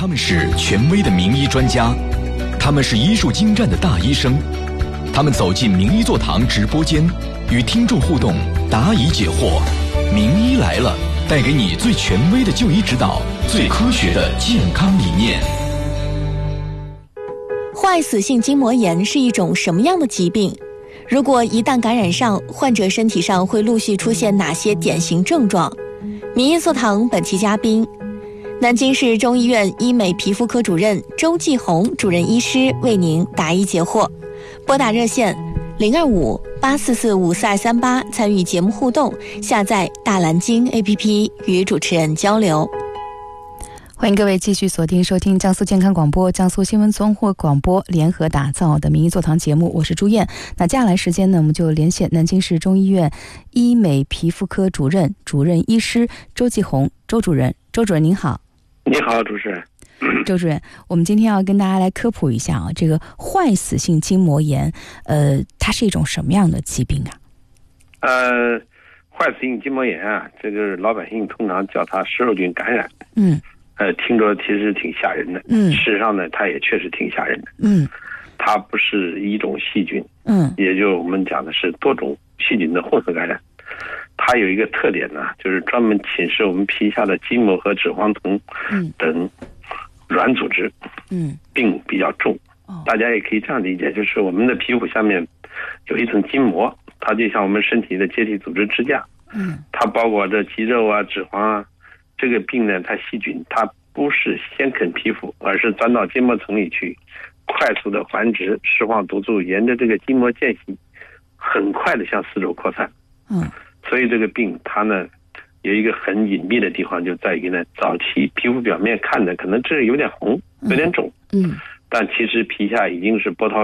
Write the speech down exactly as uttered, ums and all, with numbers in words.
他们是权威的名医专家，他们是医术精湛的大医生，他们走进名医座堂直播间，与听众互动，答疑解惑。名医来了，带给你最权威的就医指导，最科学的健康理念。 坏死性筋膜炎是一种什么样的疾病？如果一旦感染上，患者身体上会陆续出现哪些典型症状？名医座堂本期嘉宾，南京市中医院医美皮肤科主任周继红主任医师为您答疑解惑。拨打热线零二五八四四五四二三八参与节目互动，下载大蓝鲸 A P P 与主持人交流。 欢迎各位继续锁定收听江苏健康广播、江苏新闻综合广播联合打造的名医座堂节目，我是朱燕。那接下来时间呢，我们就连线南京市中医院医美皮肤科主任、主任医师周继红周主任。周主任您好。 你好，主持人。 周主任，我们今天要跟大家来科普一下啊，这个坏死性筋膜炎，呃，它是一种什么样的疾病啊？ 呃，坏死性筋膜炎啊，这个老百姓通常叫它湿肉菌感染。 嗯。 呃，听着其实挺吓人的。 嗯。 事实上呢，它也确实挺吓人的。 嗯。 它不是一种细菌。 嗯。 也就是我们讲的是多种细菌的混合感染。它有一个特点呢，就是专门侵蚀我们皮下的筋膜和脂肪层等软组织。 嗯。 病比较重。哦。大家也可以这样理解，就是我们的皮肤下面有一层筋膜，它就像我们身体的结缔组织支架。 嗯。它包裹着肌肉啊、脂肪啊。这个病呢，它细菌它不是先啃皮肤，而是钻到筋膜层里去，快速的繁殖，释放毒素，沿着这个筋膜间隙很快的向四周扩散。 嗯。 所以这个病它呢有一个很隐蔽的地方，就在于呢，早期皮肤表面看的可能这有点红，有点肿。 嗯。 但其实皮下已经是波涛